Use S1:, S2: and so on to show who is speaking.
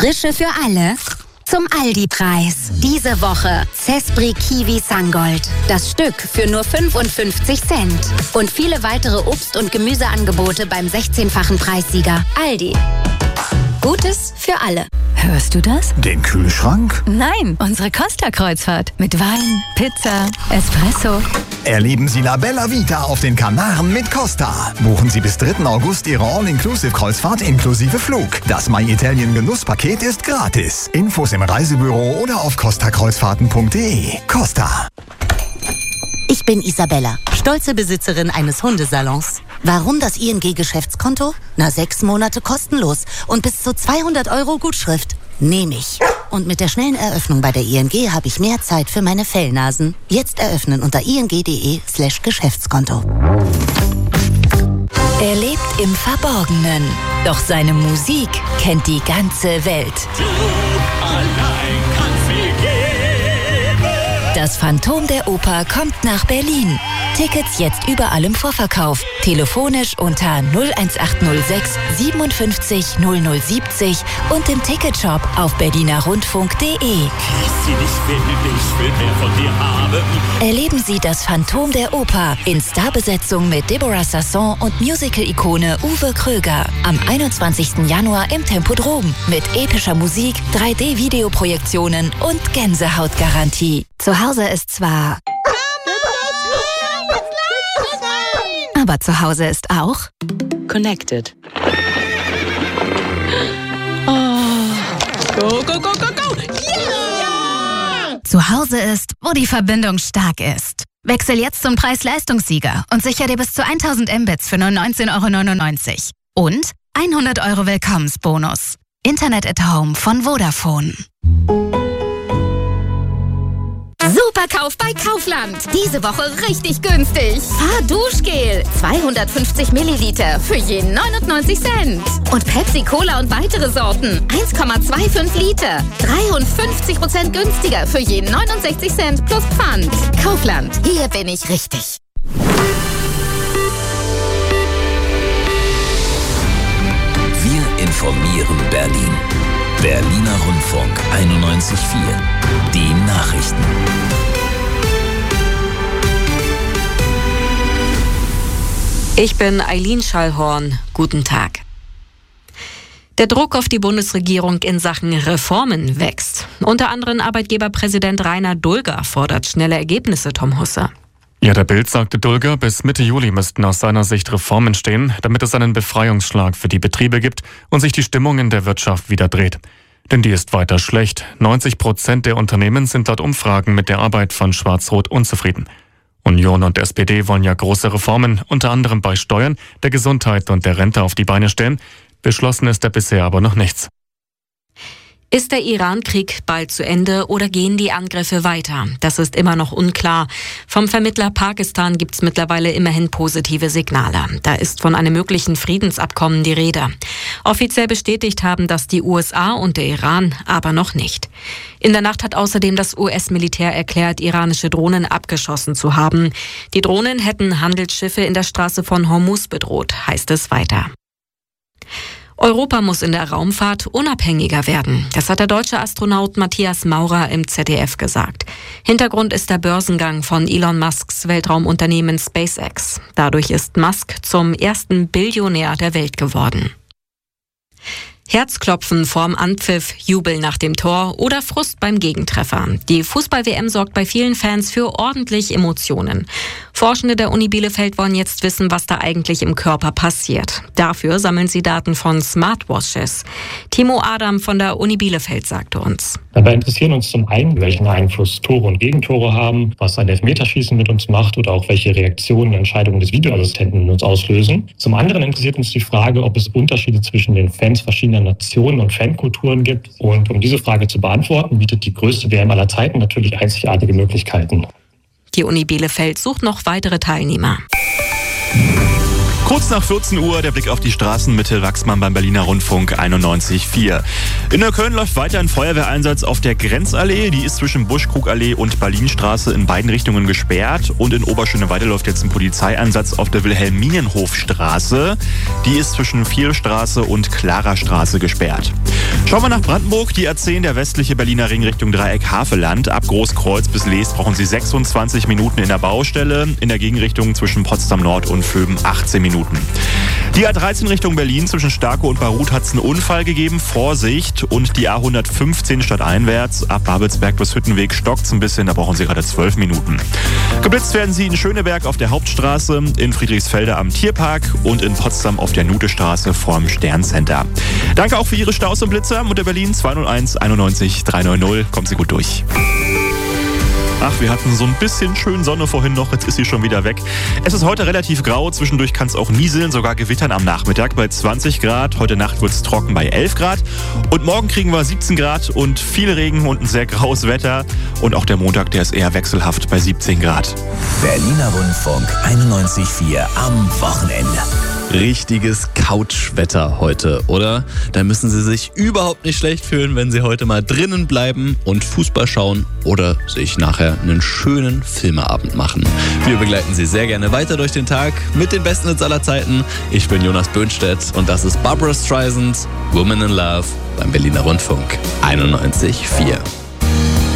S1: Frische für alle zum Aldi-Preis. Diese Woche Cespri Kiwi Sangold. Das Stück für nur 55 Cent. Und viele weitere Obst- und Gemüseangebote beim 16-fachen Preissieger. Aldi. Gutes für alle.
S2: Hörst du das?
S3: Den Kühlschrank?
S2: Nein, unsere Costa-Kreuzfahrt. Mit Wein, Pizza, Espresso.
S3: Erleben Sie La Bella Vita auf den Kanaren mit Costa. Buchen Sie bis 3. August Ihre All-Inclusive-Kreuzfahrt inklusive Flug. Das My Italien Genusspaket ist gratis. Infos im Reisebüro oder auf costakreuzfahrten.de. Costa.
S4: Ich bin Isabella, stolze Besitzerin eines Hundesalons. Warum das ING-Geschäftskonto? 6 Monate kostenlos und bis zu 200 € Gutschrift. Nehme ich. Und mit der schnellen Eröffnung bei der ING habe ich mehr Zeit für meine Fellnasen. Jetzt eröffnen unter ing.de/Geschäftskonto.
S2: Er lebt im Verborgenen, doch seine Musik kennt die ganze Welt.
S5: Du allein kannst sie geben.
S2: Das Phantom der Oper kommt nach Berlin. Tickets jetzt überall im Vorverkauf. Telefonisch unter 01806 57 0070 und im Ticketshop auf berlinerrundfunk.de.
S5: Kiss sie nicht, ich will mehr von dir haben.
S2: Erleben Sie das Phantom der Oper in Starbesetzung mit Deborah Sasson und Musical-Ikone Uwe Kröger. Am 21. Januar im Tempodrom mit epischer Musik, 3D-Videoprojektionen und Gänsehautgarantie. Zu Hause ist zwar... Aber zu Hause ist auch
S6: Connected. Oh. Go, go, go, go, go! Yeah!
S2: Zu Hause ist, wo die Verbindung stark ist. Wechsel jetzt zum Preis-Leistungssieger und sichere dir bis zu 1000 Mbits für nur 19,99 € und 100 € Willkommensbonus. Internet at Home von Vodafone.
S1: Superkauf bei Kaufland. Diese Woche richtig günstig. Fahrduschgel 250 Milliliter für je 99 Cent. Und Pepsi Cola und weitere Sorten 1,25 Liter. 53% günstiger für je 69 Cent plus Pfand. Kaufland, hier bin ich richtig.
S7: Wir informieren Berlin. Berliner Rundfunk 91.4. Die Nachrichten.
S6: Ich bin Eileen Schallhorn. Guten Tag. Der Druck auf die Bundesregierung in Sachen Reformen wächst. Unter anderem Arbeitgeberpräsident Rainer Dulger fordert schnelle Ergebnisse, Tom Husse.
S8: Ja, der Bild sagte Dulger, bis Mitte Juli müssten aus seiner Sicht Reformen stehen, damit es einen Befreiungsschlag für die Betriebe gibt und sich die Stimmung in der Wirtschaft wieder dreht. Denn die ist weiter schlecht. 90% der Unternehmen sind laut Umfragen mit der Arbeit von Schwarz-Rot unzufrieden. Union und SPD wollen ja große Reformen, unter anderem bei Steuern, der Gesundheit und der Rente auf die Beine stellen. Beschlossen ist da bisher aber noch nichts.
S6: Ist der Iran-Krieg bald zu Ende oder gehen die Angriffe weiter? Das ist immer noch unklar. Vom Vermittler Pakistan gibt es mittlerweile immerhin positive Signale. Da ist von einem möglichen Friedensabkommen die Rede. Offiziell bestätigt haben das die USA und der Iran, aber noch nicht. In der Nacht hat außerdem das US-Militär erklärt, iranische Drohnen abgeschossen zu haben. Die Drohnen hätten Handelsschiffe in der Straße von Hormuz bedroht, heißt es weiter. Europa muss in der Raumfahrt unabhängiger werden. Das hat der deutsche Astronaut Matthias Maurer im ZDF gesagt. Hintergrund ist der Börsengang von Elon Musks Weltraumunternehmen SpaceX. Dadurch ist Musk zum ersten Billionär der Welt geworden. Herzklopfen vorm Anpfiff, Jubel nach dem Tor oder Frust beim Gegentreffer. Die Fußball-WM sorgt bei vielen Fans für ordentlich Emotionen. Forschende der Uni Bielefeld wollen jetzt wissen, was da eigentlich im Körper passiert. Dafür sammeln sie Daten von Smartwatches. Timo Adam von der Uni Bielefeld sagte uns.
S9: Dabei interessieren uns zum einen, welchen Einfluss Tore und Gegentore haben, was ein Elfmeterschießen mit uns macht oder auch welche Reaktionen Entscheidungen des Videoassistenten in uns auslösen. Zum anderen interessiert uns die Frage, ob es Unterschiede zwischen den Fans verschiedener Nationen und Fankulturen gibt. Und um diese Frage zu beantworten, bietet die größte WM aller Zeiten natürlich einzigartige Möglichkeiten.
S6: Die Uni Bielefeld sucht noch weitere Teilnehmer.
S10: Kurz nach 14 Uhr der Blick auf die Straßenmitte Wachsmann beim Berliner Rundfunk 91.4. In Neukölln läuft weiter ein Feuerwehreinsatz auf der Grenzallee. Die ist zwischen Buschkrugallee und Berlinstraße in beiden Richtungen gesperrt. Und in Oberschöneweide läuft jetzt ein Polizeieinsatz auf der Wilhelminenhofstraße. Die ist zwischen Vierstraße und Klarastraße gesperrt. Schauen wir nach Brandenburg. Die A10, der westliche Berliner Ring Richtung Dreieck Havelland. Ab Großkreuz bis Leest brauchen Sie 26 Minuten in der Baustelle. In der Gegenrichtung zwischen Potsdam Nord und Vöben 18 Minuten. Die A13 Richtung Berlin zwischen Starkow und Baruth hat es einen Unfall gegeben. Vorsicht. Und die A115 stadteinwärts ab Babelsberg bis Hüttenweg stockt es ein bisschen. Da brauchen Sie gerade 12 Minuten. Geblitzt werden Sie in Schöneberg auf der Hauptstraße, in Friedrichsfelde am Tierpark und in Potsdam auf der Nutestraße vorm Sterncenter. Danke auch für Ihre Staus und Blitzer. Unter Berlin 201 91 390. Kommen Sie gut durch. Ach, wir hatten so ein bisschen schön Sonne vorhin noch, jetzt ist sie schon wieder weg. Es ist heute relativ grau, zwischendurch kann es auch nieseln, sogar gewittern am Nachmittag bei 20 Grad. Heute Nacht wird es trocken bei 11 Grad. Und morgen kriegen wir 17 Grad und viel Regen und ein sehr graues Wetter. Und auch der Montag, der ist eher wechselhaft bei 17 Grad.
S7: Berliner Rundfunk 91.4 am Wochenende.
S11: Richtiges Couchwetter heute, oder? Da müssen Sie sich überhaupt nicht schlecht fühlen, wenn Sie heute mal drinnen bleiben und Fußball schauen oder sich nachher einen schönen Filmeabend machen. Wir begleiten Sie sehr gerne weiter durch den Tag mit den besten Hits aller Zeiten. Ich bin Jonas Böhnstedt und das ist Barbra Streisand, Woman in Love beim Berliner Rundfunk 91.4.